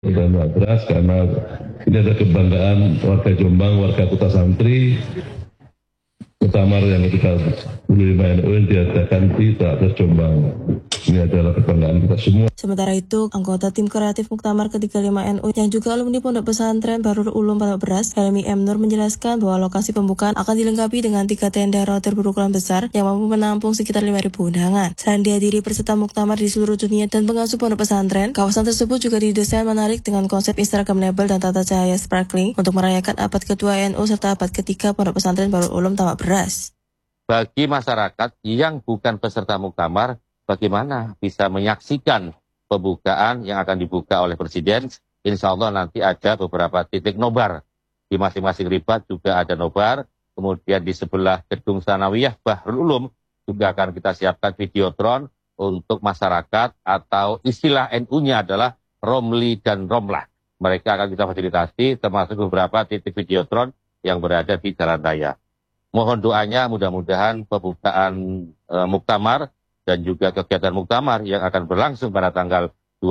Terutama beras karena ini ada kebanggaan warga Jombang, warga Kota Santri, Muktamar yang ketika 25 NU yang diadakan di Teater Jombang. Ini adalah kebanggaan kita semua. Sementara itu, anggota tim kreatif Muktamar ke-35 NU yang juga alumni Pondok Pesantren Darul Ulum Pondok Beras, Helmi M. Nur menjelaskan bahwa lokasi pembukaan akan dilengkapi dengan 3 tenda router berukuran besar yang mampu menampung sekitar 5.000 undangan. Selain dihadiri peserta Muktamar di seluruh dunia dan pengasuh Pondok Pesantren, kawasan tersebut juga didesain menarik dengan konsep Instagramable dan tata cahaya sparkling untuk merayakan abad kedua NU serta abad ketiga Pondok Pesantren Darul Ulum Pondok Beras. Bagi masyarakat yang bukan peserta Muktamar, bagaimana bisa menyaksikan pembukaan yang akan dibuka oleh Presiden. Insya Allah nanti ada beberapa titik nobar. Di masing-masing ribat juga ada nobar. Kemudian di sebelah gedung Sanawiyah Bahrul Ulum juga akan kita siapkan videotron untuk masyarakat, atau istilah NU-nya adalah Romli dan Romlah. Mereka akan kita fasilitasi termasuk beberapa titik videotron yang berada di jalan raya. Mohon doanya mudah-mudahan pembukaan Muktamar dan juga kegiatan Muktamar yang akan berlangsung pada tanggal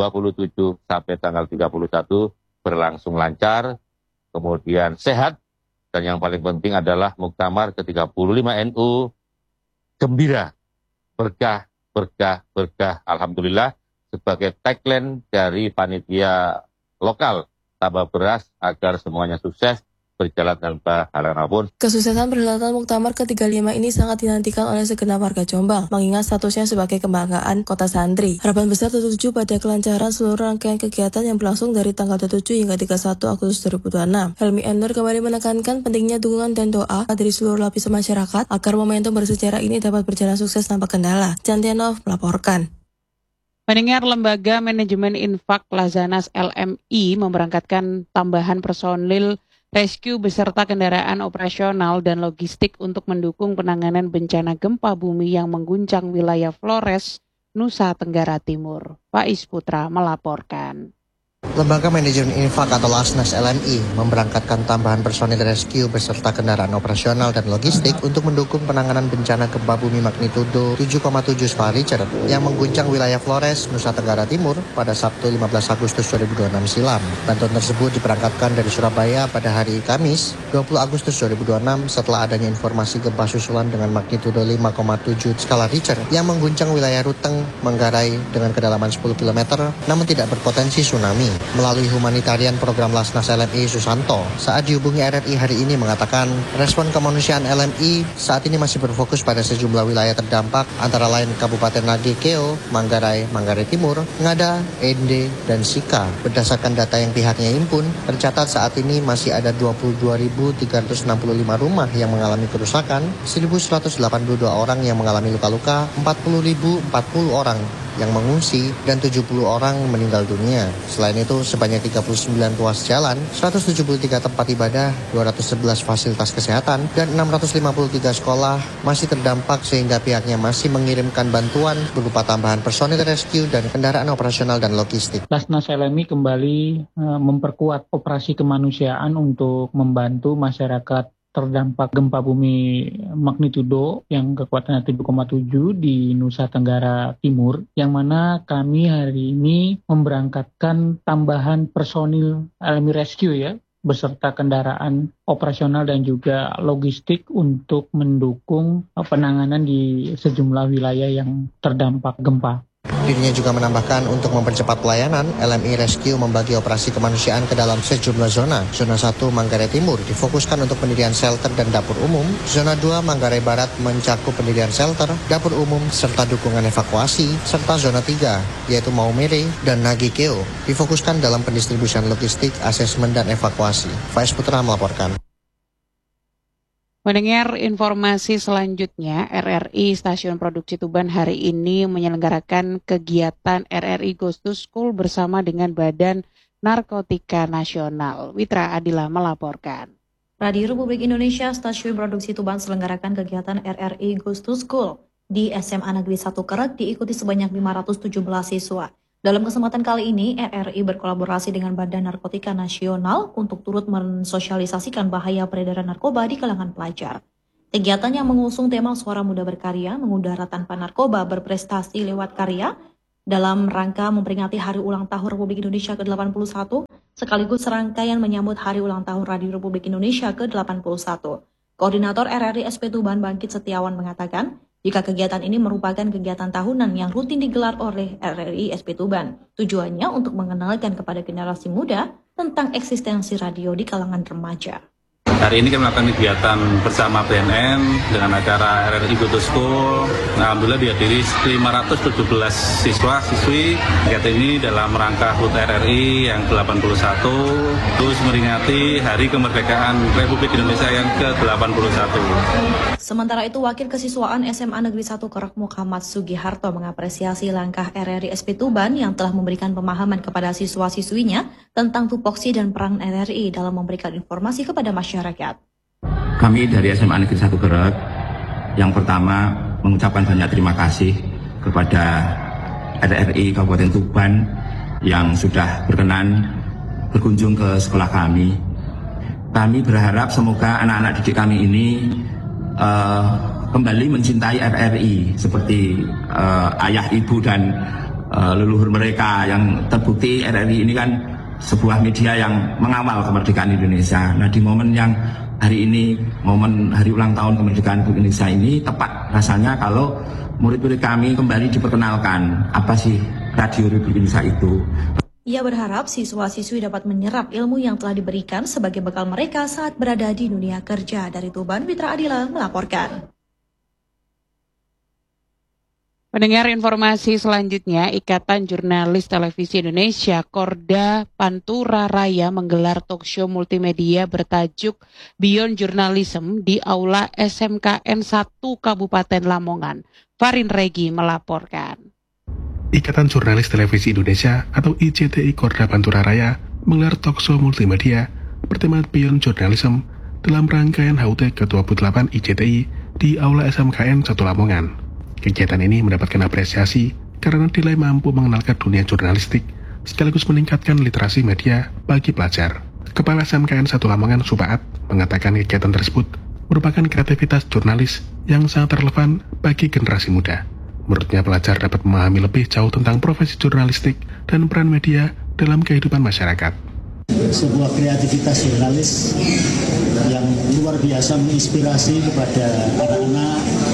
27 sampai tanggal 31 berlangsung lancar, kemudian sehat, dan yang paling penting adalah Muktamar ke-35 NU gembira, berkah, berkah, berkah. Alhamdulillah, sebagai tagline dari panitia lokal Tabah Beras agar semuanya sukses, berjalan tanpa halangan apapun. Kesuksesan perhelatan Muktamar ke-35 ini sangat dinantikan oleh segenap warga Jombang, mengingat statusnya sebagai kebanggaan Kota Santri. Harapan besar tertuju pada kelancaran seluruh rangkaian kegiatan yang berlangsung dari tanggal 27 hingga 31 Agustus 2026. Helmi M. Nur kembali menekankan pentingnya dukungan dan doa dari seluruh lapisan masyarakat agar momentum bersejarah ini dapat berjalan sukses tanpa kendala. Jantianov melaporkan. Pendengar, Lembaga Manajemen Infak Lazanas LMI memberangkatkan tambahan personil rescue beserta kendaraan operasional dan logistik untuk mendukung penanganan bencana gempa bumi yang mengguncang wilayah Flores, Nusa Tenggara Timur. Faiz Putra melaporkan. Lembaga Manajemen Infak atau Lasnas LMI memberangkatkan tambahan personil rescue beserta kendaraan operasional dan logistik untuk mendukung penanganan bencana gempa bumi magnitudo 7,7 skala Richter yang mengguncang wilayah Flores, Nusa Tenggara Timur pada Sabtu 15 Agustus 2026 silam. Bantuan tersebut diberangkatkan dari Surabaya pada hari Kamis 20 Agustus 2026 setelah adanya informasi gempa susulan dengan magnitudo 5,7 skala Richter yang mengguncang wilayah Ruteng, Manggarai dengan kedalaman 10 km namun tidak berpotensi tsunami. Melalui humanitarian program Lasnas LMI Susanto, saat dihubungi RRI hari ini mengatakan respon kemanusiaan LMI saat ini masih berfokus pada sejumlah wilayah terdampak antara lain Kabupaten Nagekeo, Manggarai, Manggarai Timur, Ngada, Ende, dan Sika. Berdasarkan data yang pihaknya himpun, tercatat saat ini masih ada 22.365 rumah yang mengalami kerusakan, 1.182 orang yang mengalami luka-luka, 40.040 orang yang mengungsi, dan 70 orang meninggal dunia. Selain itu, sebanyak 39 ruas jalan, 173 tempat ibadah, 211 fasilitas kesehatan, dan 653 sekolah masih terdampak sehingga pihaknya masih mengirimkan bantuan berupa tambahan personil rescue dan kendaraan operasional dan logistik. Lasnas LMI kembali memperkuat operasi kemanusiaan untuk membantu masyarakat terdampak gempa bumi magnitudo yang kekuatannya 7,7 di Nusa Tenggara Timur, yang mana kami hari ini memberangkatkan tambahan personil LMI Rescue ya, beserta kendaraan operasional dan juga logistik untuk mendukung penanganan di sejumlah wilayah yang terdampak gempa. Dirinya juga menambahkan untuk mempercepat pelayanan, LMI Rescue membagi operasi kemanusiaan ke dalam sejumlah zona. Zona 1 Manggarai Timur difokuskan untuk pendirian shelter dan dapur umum. Zona 2 Manggarai Barat mencakup pendirian shelter, dapur umum, serta dukungan evakuasi. Serta zona 3, yaitu Maumere dan Nagekeo, difokuskan dalam pendistribusian logistik, asesmen, dan evakuasi. Faiz Putra melaporkan. Mendengar informasi selanjutnya, RRI Stasiun Produksi Tuban hari ini menyelenggarakan kegiatan RRI Goes to School bersama dengan Badan Narkotika Nasional. Witra Adila melaporkan. Radio Republik Indonesia Stasiun Produksi Tuban selenggarakan kegiatan RRI Goes to School di SMA Negeri 1 Kerek diikuti sebanyak 517 siswa. Dalam kesempatan kali ini, RRI berkolaborasi dengan Badan Narkotika Nasional untuk turut mensosialisasikan bahaya peredaran narkoba di kalangan pelajar. Kegiatan yang mengusung tema Suara Muda Berkarya, mengudara tanpa narkoba, berprestasi lewat karya, dalam rangka memperingati Hari Ulang Tahun Republik Indonesia ke-81, sekaligus serangkaian menyambut Hari Ulang Tahun Radio Republik Indonesia ke-81. Koordinator RRI SP Tuban Bangkit Setiawan mengatakan, jika kegiatan ini merupakan kegiatan tahunan yang rutin digelar oleh RRI SP Tuban, tujuannya untuk mengenalkan kepada generasi muda tentang eksistensi radio di kalangan remaja. Hari ini kami melakukan kegiatan bersama BNN dengan acara RRI Go to School. Alhamdulillah dihadiri 517 siswa-siswi. Kegiatan ini dalam rangka HUT RRI yang ke-81, terus memperingati Hari Kemerdekaan Republik Indonesia yang ke-81. Sementara itu, Wakil Kesiswaan SMA Negeri 1 Kerak Muhammad Sugiharto mengapresiasi langkah RRI SP Tuban yang telah memberikan pemahaman kepada siswa-siswinya tentang tupoksi dan peran RRI dalam memberikan informasi kepada masyarakat. Kami dari SMA Negeri 1 Kerak, yang pertama mengucapkan banyak terima kasih kepada RRI Kabupaten Tuban yang sudah berkenan berkunjung ke sekolah kami. Kami berharap semoga anak-anak didik kami ini kembali mencintai RRI seperti ayah, ibu, dan leluhur mereka yang terbukti RRI ini kan sebuah media yang mengawal kemerdekaan Indonesia. Nah, di momen yang hari ini, momen Hari Ulang Tahun Kemerdekaan Republik Indonesia ini, tepat rasanya kalau murid-murid kami kembali diperkenalkan apa sih Radio Republik Indonesia itu. Ia berharap siswa-siswi dapat menyerap ilmu yang telah diberikan sebagai bekal mereka saat berada di dunia kerja. Dari Tuban, Fitra Adila melaporkan. Pendengar informasi selanjutnya, Ikatan Jurnalis Televisi Indonesia Korda Pantura Raya menggelar talkshow multimedia bertajuk Beyond Journalism di Aula SMKN 1 Kabupaten Lamongan. Farin Regi melaporkan. Ikatan Jurnalis Televisi Indonesia atau IJTI Korda Pantura Raya menggelar talkshow multimedia bertema Beyond Journalism dalam rangkaian HUT ke-28 IJTI di Aula SMKN 1 Lamongan. Kegiatan ini mendapatkan apresiasi karena dinilai mampu mengenalkan dunia jurnalistik sekaligus meningkatkan literasi media bagi pelajar. Kepala SMKN 1 Lamongan Supaat mengatakan kegiatan tersebut merupakan kreativitas jurnalis yang sangat relevan bagi generasi muda. Menurutnya pelajar dapat memahami lebih jauh tentang profesi jurnalistik dan peran media dalam kehidupan masyarakat. Sebuah kreativitas jurnalis yang luar biasa menginspirasi kepada anak-anak,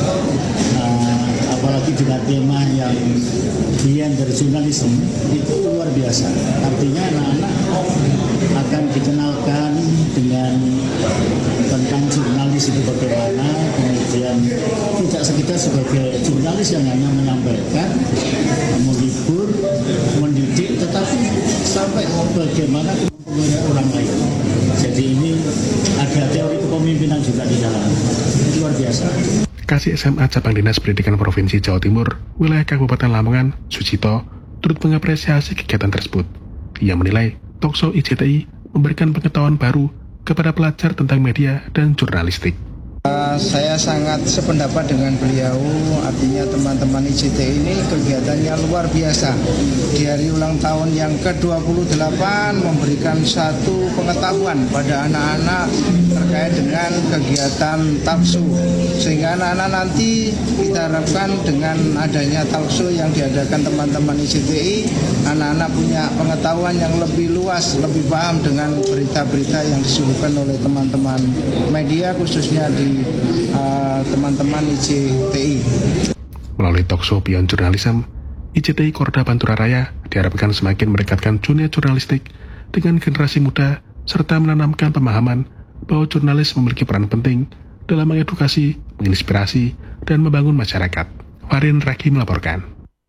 apalagi dengan tema yang Beyond Journalism itu luar biasa. Artinya anak-anak akan dikenalkan dengan tentang jurnalis itu bagaimana, kemudian tidak sekedar sebagai jurnalis yang hanya menyampaikan, menghibur, mendidik, tetapi sampai bagaimana mempengaruhi orang lain. Jadi ini ada teori kepemimpinan juga di dalam. Luar biasa. Kasih SMA Cabang Dinas Pendidikan Provinsi Jawa Timur, wilayah Kabupaten Lamongan, Sucito, turut mengapresiasi kegiatan tersebut. Ia menilai talkshow IJTI memberikan pengetahuan baru kepada pelajar tentang media dan jurnalistik. Saya sangat sependapat dengan beliau, artinya teman-teman IJTI ini kegiatannya luar biasa. Di hari ulang tahun yang ke-28 memberikan satu pengetahuan pada anak-anak terkait dengan kegiatan talkshow. Sehingga anak-anak nanti kita harapkan dengan adanya talkshow yang diadakan teman-teman IJTI, anak-anak punya pengetahuan yang lebih luas, lebih paham dengan berita-berita yang disuguhkan oleh teman-teman media, khususnya di teman-teman IJTI. Melalui talkshow Beyond Journalism, IJTI Korda Pantura Raya diharapkan semakin mendekatkan dunia jurnalistik dengan generasi muda serta menanamkan pemahaman bahwa jurnalis memiliki peran penting dalam mengedukasi, menginspirasi, dan membangun masyarakat. Farin Raki melaporkan.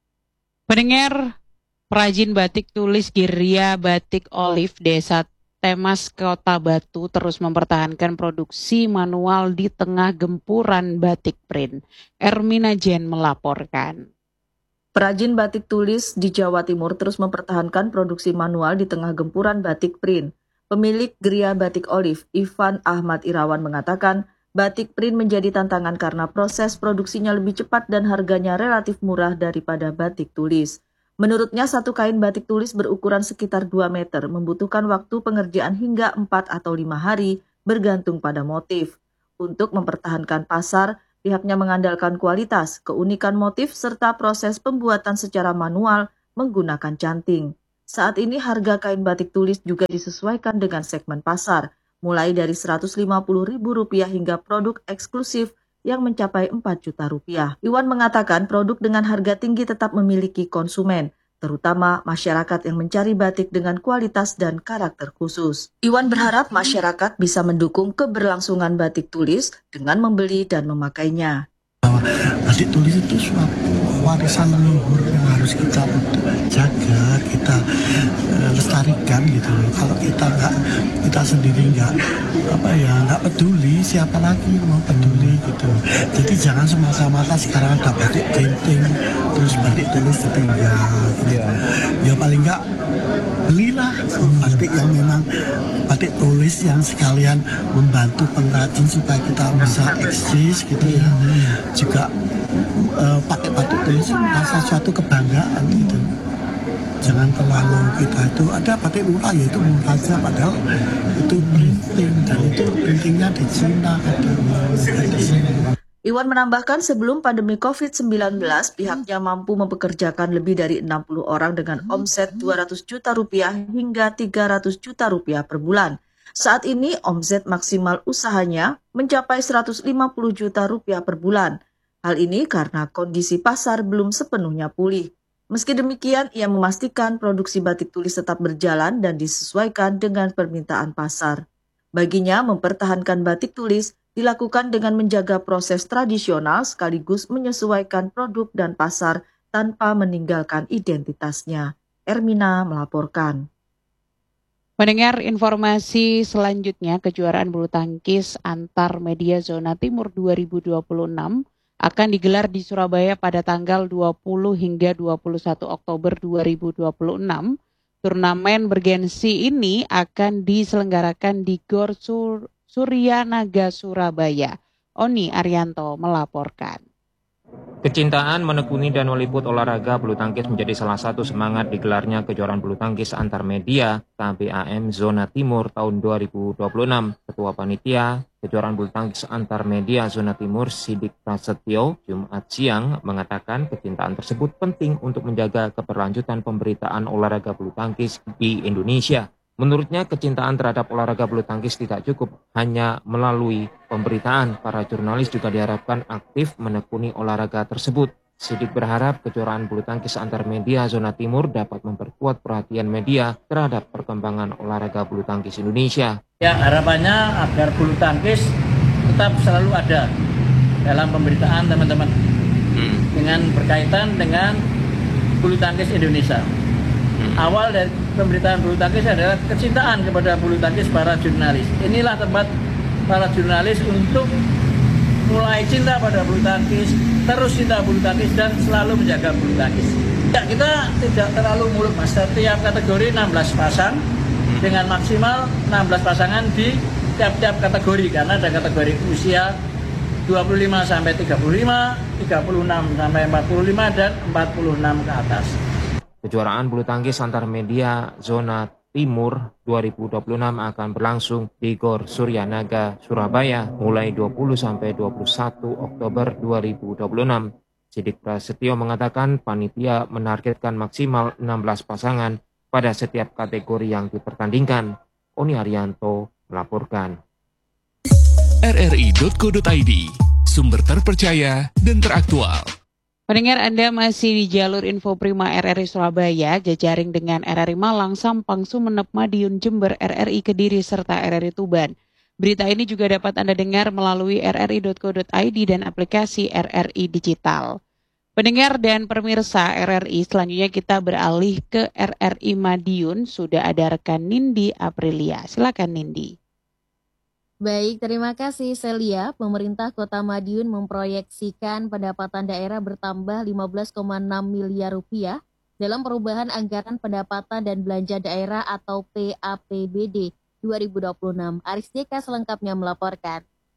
Pendengar, perajin batik tulis Geria Batik Olive Desa Temas Kota Batu terus mempertahankan produksi manual di tengah gempuran batik print. Ermina Jen melaporkan. Perajin batik tulis di Jawa Timur terus mempertahankan produksi manual di tengah gempuran batik print. Pemilik Geria Batik Olive, Ivan Ahmad Irawan mengatakan, batik print menjadi tantangan karena proses produksinya lebih cepat dan harganya relatif murah daripada batik tulis. Menurutnya, satu kain batik tulis berukuran sekitar 2 meter membutuhkan waktu pengerjaan hingga 4 atau 5 hari bergantung pada motif. Untuk mempertahankan pasar, pihaknya mengandalkan kualitas, keunikan motif, serta proses pembuatan secara manual menggunakan canting. Saat ini harga kain batik tulis juga disesuaikan dengan segmen pasar, mulai dari Rp150.000 hingga produk eksklusif yang mencapai Rp4 juta. Iwan mengatakan produk dengan harga tinggi tetap memiliki konsumen, terutama masyarakat yang mencari batik dengan kualitas dan karakter khusus. Iwan berharap masyarakat bisa mendukung keberlangsungan batik tulis dengan membeli dan memakainya. Batik tulis itu suatu warisan leluhur yang harus kita jaga, kita lestarikan gitu. Kalau kita sendiri nggak peduli, siapa lagi yang mau peduli gitu. Jadi jangan semata-mata sekarang ada batik genting terus batik tulis ditinggal. Gitu. Ya paling nggak belilah batik yang memang batik tulis yang sekalian membantu pengrajin supaya kita bisa eksis gitu ya. Juga pakai batik tulis merasa suatu kebanggaan gitu. Jangan terlalu kita itu ada batik murah ya itu murah saja padahal itu printing dan itu printingnya di Cina Iwan menambahkan sebelum pandemi COVID-19 pihaknya mampu mempekerjakan lebih dari 60 orang dengan omset Rp200 juta hingga Rp300 juta per bulan. Saat ini omset maksimal usahanya mencapai Rp150 juta per bulan. Hal ini karena kondisi pasar belum sepenuhnya pulih. Meski demikian, ia memastikan produksi batik tulis tetap berjalan dan disesuaikan dengan permintaan pasar. Baginya, mempertahankan batik tulis dilakukan dengan menjaga proses tradisional sekaligus menyesuaikan produk dan pasar tanpa meninggalkan identitasnya. Ermina melaporkan. Mendengar informasi selanjutnya, kejuaraan bulu tangkis antar media zona timur 2026 akan digelar di Surabaya pada tanggal 20 hingga 21 Oktober 2026. Turnamen bergensi ini akan diselenggarakan di Gor Suryanaga, Surabaya. Oni Arianto melaporkan. Kecintaan menekuni dan meliput olahraga bulu tangkis menjadi salah satu semangat digelarnya kejuaraan bulu tangkis antar media KBAM Zona Timur tahun 2026. Ketua Panitia Kejuaraan Bulu Tangkis Antar Media Zona Timur Sidik Prasetyo Jumat siang mengatakan kecintaan tersebut penting untuk menjaga keberlanjutan pemberitaan olahraga bulu tangkis di Indonesia. Menurutnya, kecintaan terhadap olahraga bulu tangkis tidak cukup hanya melalui pemberitaan. Para jurnalis juga diharapkan aktif menekuni olahraga tersebut. Sidik berharap kejuaraan bulu tangkis antar media Zona Timur dapat memperkuat perhatian media terhadap perkembangan olahraga bulu tangkis Indonesia. Ya, harapannya agar bulu tangkis tetap selalu ada dalam pemberitaan teman-teman dengan berkaitan dengan bulu tangkis Indonesia. Awal dari pemberitaan bulu tangkis adalah kecintaan kepada bulu tangkis para jurnalis. Inilah tempat para jurnalis untuk mulai cinta pada bulu tangkis, terus cinta bulu tangkis dan selalu menjaga bulu tangkis. Ya, kita tidak terlalu muluk mas, setiap kategori 16 pasang dengan maksimal 16 pasangan di tiap-tiap kategori karena ada kategori usia 25 sampai 35, 36 sampai 45 dan 46 ke atas. Kejuaraan bulu tangkis antar media Zona Timur 2026 akan berlangsung di Gor Suryanaga, Surabaya mulai 20 sampai 21 Oktober 2026. Sidik Prasetyo mengatakan panitia menargetkan maksimal 16 pasangan pada setiap kategori yang dipertandingkan. Oni Arianto melaporkan. rri.co.id, sumber terpercaya dan teraktual. Pendengar, Anda masih di jalur Info Prima RRI Surabaya, jejaring dengan RRI Malang, Sampang, Sumeneb, Madiun, Jember, RRI Kediri, serta RRI Tuban. Berita ini juga dapat Anda dengar melalui rri.co.id dan aplikasi RRI Digital. Pendengar dan pemirsa RRI, selanjutnya kita beralih ke RRI Madiun. Sudah ada rekan Nindi Aprilia. Silakan Nindi. Baik, terima kasih Celia. Pemerintah Kota Madiun memproyeksikan pendapatan daerah bertambah 15,6 miliar rupiah dalam perubahan anggaran pendapatan dan belanja daerah atau PAPBD 2026. Aris Deka selengkapnya melaporkan.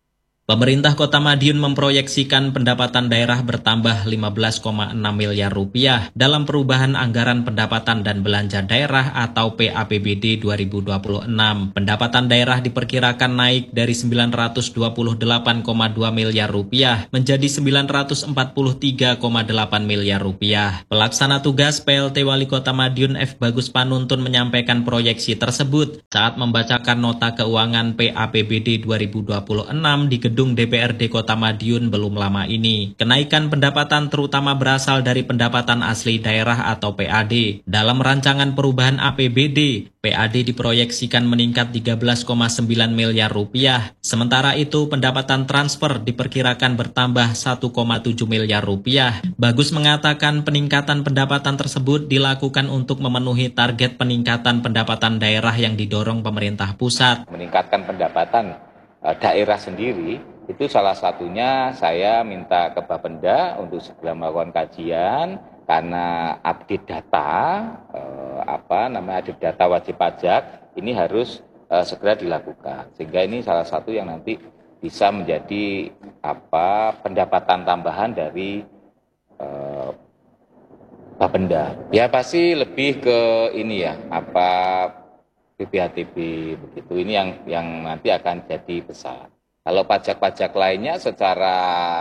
Pemerintah Kota Madiun memproyeksikan pendapatan daerah bertambah 15,6 miliar rupiah dalam perubahan anggaran pendapatan dan belanja daerah atau PAPBD 2026. Pendapatan daerah diperkirakan naik dari 928,2 miliar rupiah menjadi 943,8 miliar rupiah. Pelaksana tugas PLT Wali Kota Madiun F. Bagus Panuntun menyampaikan proyeksi tersebut saat membacakan nota keuangan PAPBD 2026 di gedung DPRD Kota Madiun belum lama ini. Kenaikan pendapatan terutama berasal dari pendapatan asli daerah atau PAD. Dalam rancangan perubahan APBD, PAD diproyeksikan meningkat 13,9 miliar rupiah. Sementara itu, pendapatan transfer diperkirakan bertambah 1,7 miliar rupiah. Bagus mengatakan peningkatan pendapatan tersebut dilakukan untuk memenuhi target peningkatan pendapatan daerah yang didorong pemerintah pusat. Meningkatkan pendapatan daerah sendiri, itu salah satunya saya minta ke Bapenda untuk segera melakukan kajian karena update data, update data wajib pajak ini harus segera dilakukan. Sehingga ini salah satu yang nanti bisa menjadi pendapatan tambahan dari Bapenda. Ya pasti lebih ke ini ya, BPHTB begitu. Ini yang nanti akan jadi besar. Kalau pajak-pajak lainnya secara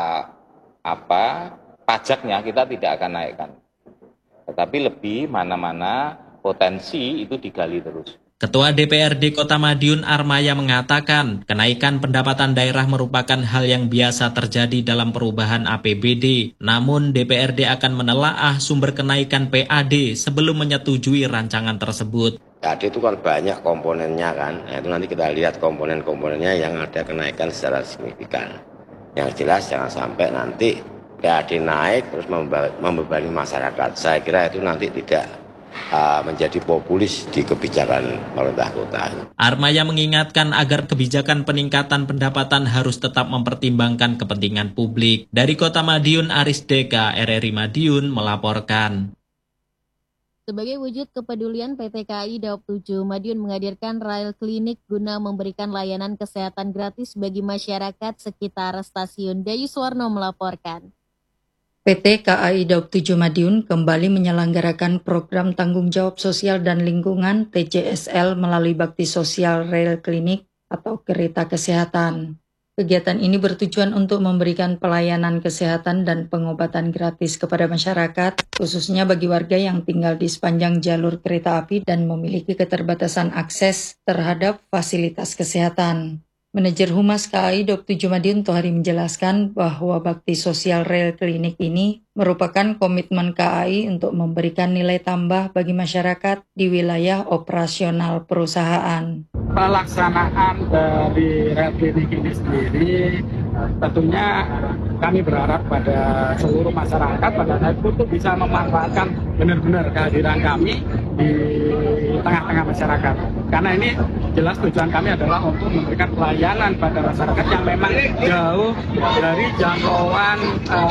pajaknya kita tidak akan naikkan. Tetapi lebih mana-mana potensi itu digali terus. Ketua DPRD Kota Madiun Armaya mengatakan, kenaikan pendapatan daerah merupakan hal yang biasa terjadi dalam perubahan APBD. Namun DPRD akan menelaah sumber kenaikan PAD sebelum menyetujui rancangan tersebut. PAD itu kan banyak komponennya kan, itu nanti kita lihat komponen-komponennya yang ada kenaikan secara signifikan. Yang jelas jangan sampai nanti PAD naik terus membebani masyarakat. Saya kira itu nanti tidak menjadi populis di kebijakan pemerintah kota. Armaya mengingatkan agar kebijakan peningkatan pendapatan harus tetap mempertimbangkan kepentingan publik. Dari Kota Madiun, Aris Deka, RRI Madiun melaporkan. Sebagai wujud kepedulian, PT KAI Daob 7 Madiun menghadirkan Rail Klinik guna memberikan layanan kesehatan gratis bagi masyarakat sekitar stasiun. Dayu Suwarno melaporkan. PT KAI Daob 7 Madiun kembali menyelenggarakan program tanggung jawab sosial dan lingkungan TJSL melalui bakti sosial Rail Klinik atau kereta kesehatan. Kegiatan ini bertujuan untuk memberikan pelayanan kesehatan dan pengobatan gratis kepada masyarakat, khususnya bagi warga yang tinggal di sepanjang jalur kereta api dan memiliki keterbatasan akses terhadap fasilitas kesehatan. Manajer Humas KAI Daob 7 Madiun Tohari menjelaskan bahwa bakti sosial Rail Klinik ini merupakan komitmen KAI untuk memberikan nilai tambah bagi masyarakat di wilayah operasional perusahaan. Pelaksanaan dari Rail Klinik ini sendiri tentunya kami berharap pada seluruh masyarakat pada saat itu bisa memanfaatkan benar-benar kehadiran kami di tengah-tengah masyarakat. Karena ini jelas tujuan kami adalah untuk memberikan pelayanan pada masyarakat yang memang jauh dari jangkauan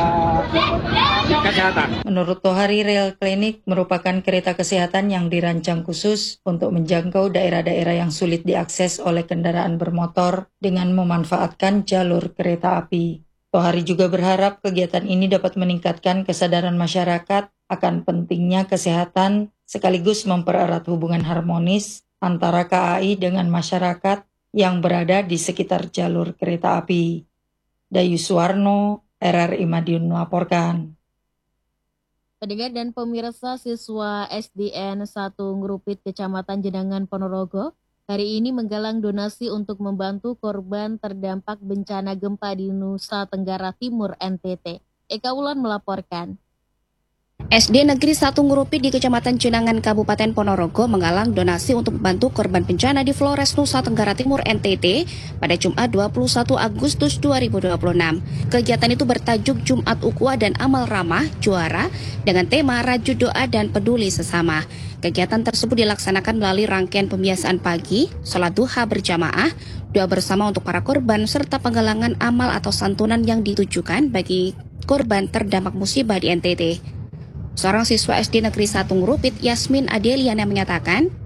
kesehatan. Menurut Tohari, Rail Klinik merupakan kereta kesehatan yang dirancang khusus untuk menjangkau daerah-daerah yang sulit diakses oleh kendaraan bermotor dengan memanfaatkan jalur kereta api. Tohari juga berharap kegiatan ini dapat meningkatkan kesadaran masyarakat akan pentingnya kesehatan sekaligus mempererat hubungan harmonis antara KAI dengan masyarakat yang berada di sekitar jalur kereta api. Dayu Suwarno, RRI Madiun melaporkan. Pendengar dan pemirsa, siswa SDN 1 Ngrupit Kecamatan Jenangan Ponorogo hari ini menggalang donasi untuk membantu korban terdampak bencana gempa di Nusa Tenggara Timur NTT. Eka Wulan melaporkan. SD Negeri 1 Ngrupit di Kecamatan Jenangan Kabupaten Ponorogo menggalang donasi untuk membantu korban bencana di Flores Nusa Tenggara Timur NTT pada Jumat 21 Agustus 2026. Kegiatan itu bertajuk Jumat Ukhuwah dan Amal Ramah Juara dengan tema Rajut Doa dan Peduli Sesama. Kegiatan tersebut dilaksanakan melalui rangkaian pembiasaan pagi, sholat duha berjamaah, doa bersama untuk para korban, serta penggalangan amal atau santunan yang ditujukan bagi korban terdampak musibah di NTT. Seorang siswa SD Negeri 1 Ngrupit, Yasmin Adeliana menyatakan,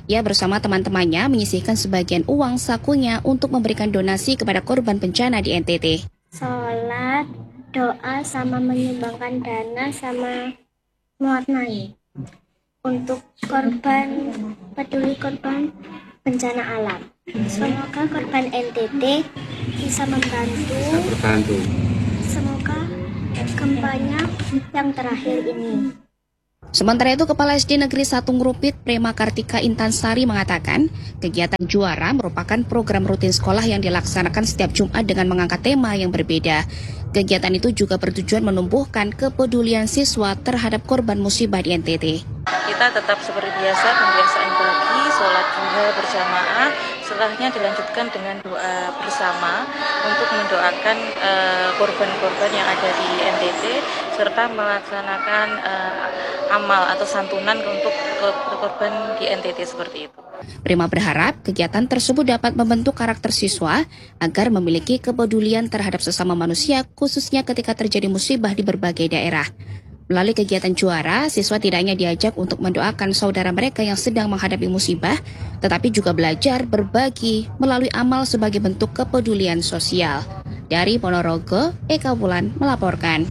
Ia bersama teman-temannya menyisihkan sebagian uang sakunya untuk memberikan donasi kepada korban bencana di NTT. Sholat, doa, sama menyumbangkan dana, sama mewarnai untuk korban, peduli korban bencana alam. Semoga korban NTT bisa membantu. Semoga gempanya yang terakhir ini. Sementara itu, Kepala SD Negeri 1 Ngrupit, Prema Kartika Intansari mengatakan, kegiatan Juara merupakan program rutin sekolah yang dilaksanakan setiap Jumat dengan mengangkat tema yang berbeda. Kegiatan itu juga bertujuan menumbuhkan kepedulian siswa terhadap korban musibah di NTT. Kita tetap seperti biasa, pembiasaan pagi, sholat duha berjamaah, setelahnya dilanjutkan dengan doa bersama untuk mendoakan korban-korban yang ada di NTT, serta melaksanakan amal atau santunan untuk korban di NTT seperti itu. Prima berharap kegiatan tersebut dapat membentuk karakter siswa agar memiliki kepedulian terhadap sesama manusia, khususnya ketika terjadi musibah di berbagai daerah. Melalui kegiatan Juara, siswa tidak hanya diajak untuk mendoakan saudara mereka yang sedang menghadapi musibah, tetapi juga belajar berbagi melalui amal sebagai bentuk kepedulian sosial. Dari Ponorogo, Eka Wulan melaporkan.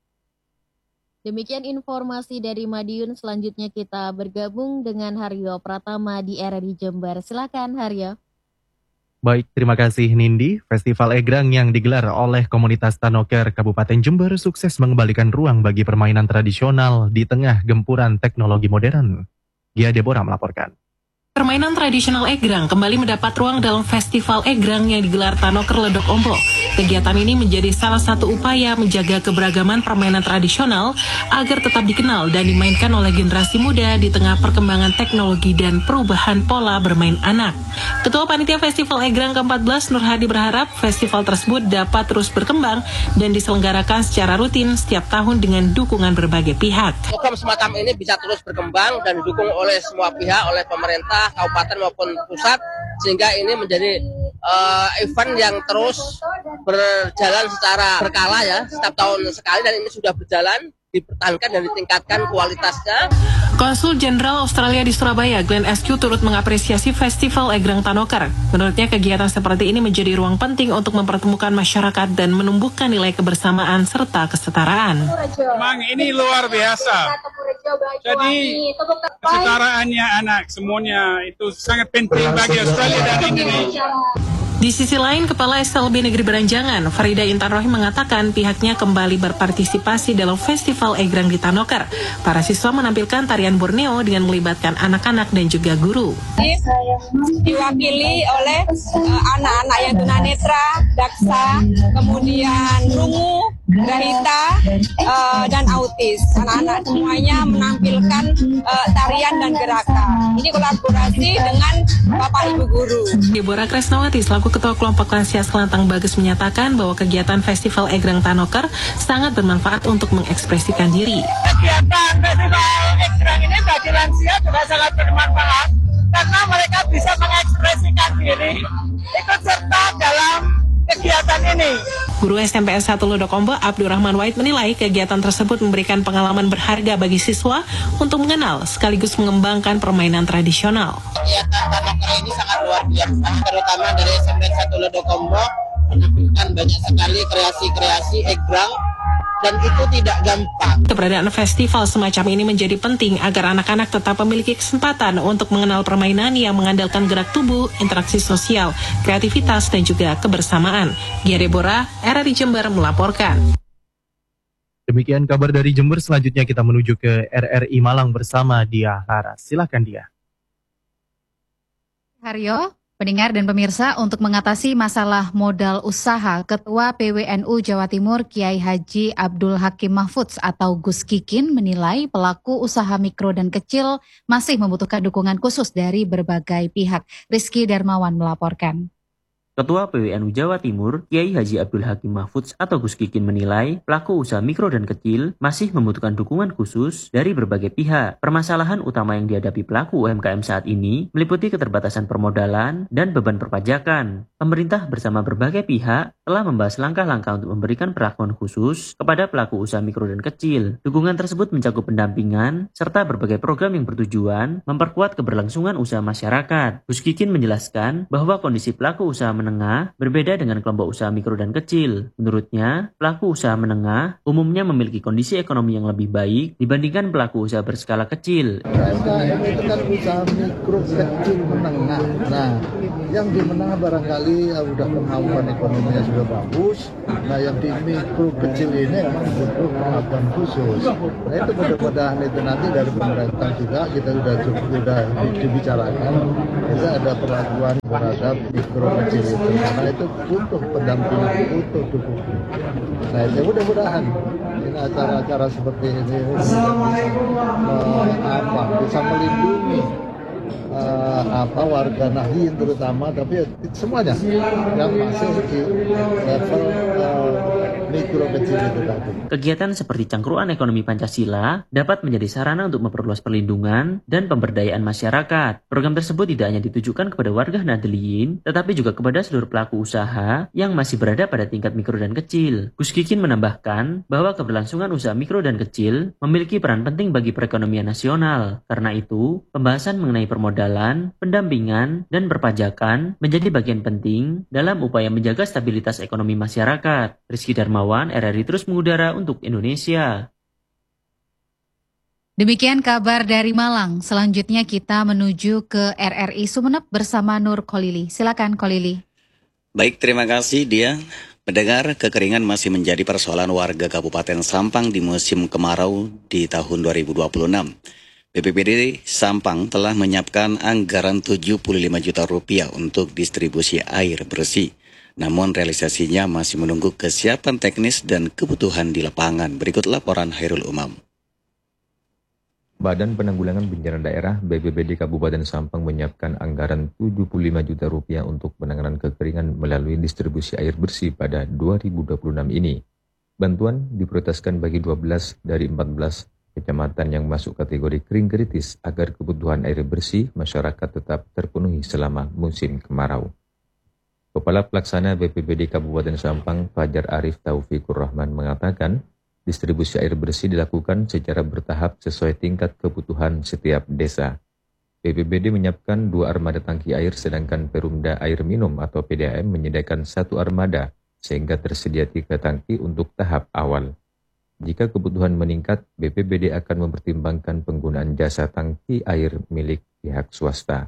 Demikian informasi dari Madiun. Selanjutnya kita bergabung dengan Haryo Pratama di RRI Jember. Silakan Haryo. Baik, terima kasih Nindi. Festival Egrang yang digelar oleh komunitas Tanoker Kabupaten Jember sukses mengembalikan ruang bagi permainan tradisional di tengah gempuran teknologi modern. Gia Deborah melaporkan. Permainan tradisional Egrang kembali mendapat ruang dalam Festival Egrang yang digelar Tanoker Ledok Ombok. Kegiatan ini menjadi salah satu upaya menjaga keberagaman permainan tradisional agar tetap dikenal dan dimainkan oleh generasi muda di tengah perkembangan teknologi dan perubahan pola bermain anak. Ketua Panitia Festival Egrang ke-14 Nur Hadi berharap festival tersebut dapat terus berkembang dan diselenggarakan secara rutin setiap tahun dengan dukungan berbagai pihak. Program semacam ini bisa terus berkembang dan didukung oleh semua pihak, oleh pemerintah, kabupaten maupun pusat, sehingga ini menjadi event yang terus berjalan secara berkala ya, setiap tahun sekali, dan ini sudah berjalan, dipertahankan dan ditingkatkan kualitasnya. Konsul Jenderal Australia di Surabaya, Glenn Askew, turut mengapresiasi Festival Egrang Tanoker. Menurutnya kegiatan seperti ini menjadi ruang penting untuk mempertemukan masyarakat dan menumbuhkan nilai kebersamaan serta kesetaraan. Memang ini luar biasa. Jadi kesetaraannya anak semuanya itu sangat penting bagi Australia dan Indonesia. Di sisi lain, Kepala SLB Negeri Beranjangan, Farida Intan Rohim, mengatakan pihaknya kembali berpartisipasi dalam Festival Egrang di Tanoker. Para siswa menampilkan tarian Borneo dengan melibatkan anak-anak dan juga guru. Diwakili oleh anak-anak yang tunanetra, daksa, kemudian rungu, grahita, dan autis. Anak-anak semuanya menampilkan tarian dan gerakan. Ini kolaborasi dengan Bapak Ibu Guru. Deborah Kresnawati selaku Ketua Kelompok Lansia Selantang Bagus menyatakan bahwa kegiatan Festival Egrang Tanoker sangat bermanfaat untuk mengekspresikan diri. Kegiatan Festival Egrang ini bagi lansia juga sangat bermanfaat karena mereka bisa mengekspresikan diri ikut serta dalam kegiatan ini. Guru SMPN 1 Ledok Ombok, Abdurrahman Wahid, menilai kegiatan tersebut memberikan pengalaman berharga bagi siswa untuk mengenal sekaligus mengembangkan permainan tradisional. Kegiatan Tanoker ini sangat luar biasa, terutama dari SMPN 1 Ledok Ombok menampilkan banyak sekali kreasi-kreasi Egrang, dan itu tidak gampang. Keberadaan festival semacam ini menjadi penting agar anak-anak tetap memiliki kesempatan untuk mengenal permainan yang mengandalkan gerak tubuh, interaksi sosial, kreativitas, dan juga kebersamaan. Gia Deborah, RRI Jember melaporkan. Demikian kabar dari Jember. Selanjutnya kita menuju ke RRI Malang bersama Dia Laras. Silakan Dia. Haryo, pendengar dan pemirsa, untuk mengatasi masalah modal usaha, Ketua PWNU Jawa Timur Kiai Haji Abdul Hakim Mahfudz atau Gus Kikin menilai pelaku usaha mikro dan kecil masih membutuhkan dukungan khusus dari berbagai pihak. Rizky Darmawan melaporkan. Ketua PWNU Jawa Timur, Kiai Haji Abdul Hakim Mahfudz atau Gus Kikin menilai pelaku usaha mikro dan kecil masih membutuhkan dukungan khusus dari berbagai pihak. Permasalahan utama yang dihadapi pelaku UMKM saat ini meliputi keterbatasan permodalan dan beban perpajakan. Pemerintah bersama berbagai pihak telah membahas langkah-langkah untuk memberikan perlakuan khusus kepada pelaku usaha mikro dan kecil. Dukungan tersebut mencakup pendampingan serta berbagai program yang bertujuan memperkuat keberlangsungan usaha masyarakat. Gus Kikin menjelaskan bahwa kondisi pelaku usaha menengah berbeda dengan kelompok usaha mikro dan kecil. Menurutnya, pelaku usaha menengah umumnya memiliki kondisi ekonomi yang lebih baik dibandingkan pelaku usaha berskala kecil. UMKM itu kan usaha mikro kecil menengah. Nah, yang di menengah barangkali udah kemampuan ekonominya sudah bagus. Nah, yang di mikro kecil ini memang butuh perlakuan khusus. Nah, itu mudah-mudahan itu nanti dari pemerintah juga kita sudah dibicarakan. Kita ada perlakuan terhadap mikro kecil itu, karena itu butuh pendampingan, butuh dukungan. Nah, itu mudah-mudahan ini acara-acara seperti ini bisa melindungi warga Nahdien terutama, tapi semuanya yang masih di level mikro kecil itu tadi. Kegiatan seperti cangkruan ekonomi Pancasila dapat menjadi sarana untuk memperluas perlindungan dan pemberdayaan masyarakat. Program tersebut tidak hanya ditujukan kepada warga Nahdien, tetapi juga kepada seluruh pelaku usaha yang masih berada pada tingkat mikro dan kecil. Gus Kikin menambahkan bahwa keberlangsungan usaha mikro dan kecil memiliki peran penting bagi perekonomian nasional. Karena itu, pembahasan mengenai permodalan, pendampingan, dan perpajakan menjadi bagian penting dalam upaya menjaga stabilitas ekonomi masyarakat. Rizky Darmawan, RRI terus mengudara untuk Indonesia. Demikian kabar dari Malang. Selanjutnya kita menuju ke RRI Sumeneb bersama Nur Kolili. Silakan Kolili. Baik, terima kasih Dia. Pendengar, kekeringan masih menjadi persoalan warga Kabupaten Sampang di musim kemarau di tahun 2026. BPBD Sampang telah menyiapkan anggaran 75 juta rupiah untuk distribusi air bersih. Namun realisasinya masih menunggu kesiapan teknis dan kebutuhan di lapangan. Berikut laporan Hairul Umam. Badan Penanggulangan Bencana Daerah BPBD Kabupaten Sampang menyiapkan anggaran 75 juta rupiah untuk penanganan kekeringan melalui distribusi air bersih pada 2026 ini. Bantuan diprioritaskan bagi 12 dari 14 kecamatan yang masuk kategori kering kritis agar kebutuhan air bersih masyarakat tetap terpenuhi selama musim kemarau. Kepala Pelaksana BPBD Kabupaten Sampang, Fajar Arif Taufikur Rahman mengatakan, distribusi air bersih dilakukan secara bertahap sesuai tingkat kebutuhan setiap desa. BPBD menyiapkan 2 armada tangki air, sedangkan Perumda Air Minum atau PDAM menyediakan 1 armada, sehingga tersedia 3 tangki untuk tahap awal. Jika kebutuhan meningkat, BPBD akan mempertimbangkan penggunaan jasa tangki air milik pihak swasta.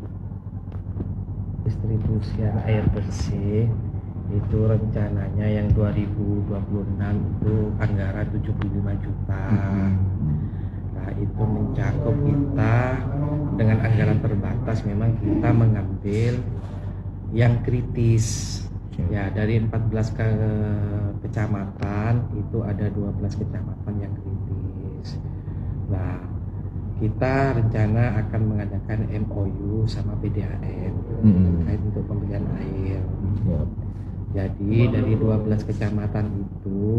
Distribusi air bersih itu rencananya yang 2026 itu anggaran 75 juta. Nah, itu mencakup kita dengan anggaran terbatas, memang kita mengambil yang kritis. Ya, dari 14 kecamatan itu ada 12 kecamatan yang kritis. Nah, kita rencana akan mengadakan MOU sama PDAM terkait untuk pembelian air. Jadi dari 12 kecamatan itu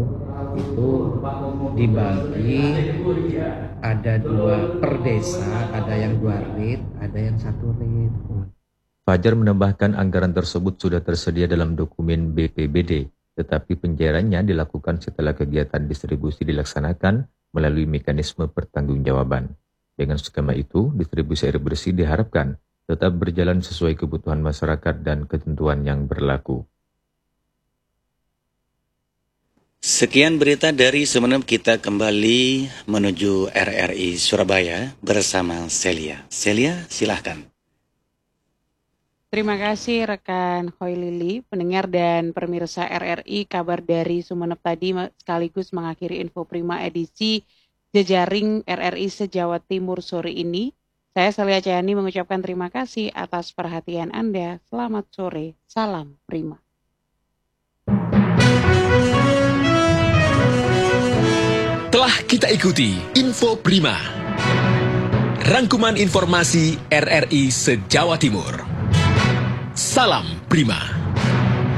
dibagi, ada 2 per desa, ada yang 2 rit, ada yang 1 rit. Fajar menambahkan anggaran tersebut sudah tersedia dalam dokumen BPBD, tetapi pencairannya dilakukan setelah kegiatan distribusi dilaksanakan melalui mekanisme pertanggungjawaban. Dengan skema itu, distribusi air bersih diharapkan tetap berjalan sesuai kebutuhan masyarakat dan ketentuan yang berlaku. Sekian berita dari Sumeneb, kita kembali menuju RRI Surabaya bersama Celia. Celia, silahkan. Terima kasih rekan Hoylili, pendengar dan pemirsa RRI. Kabar dari Sumeneb tadi sekaligus mengakhiri Info Prima edisi Jejaring RRI se-Jawa Timur sore ini. Saya Celia Cayani mengucapkan terima kasih atas perhatian Anda. Selamat sore, salam Prima. Telah kita ikuti Info Prima, rangkuman informasi RRI se-Jawa Timur. Salam Prima.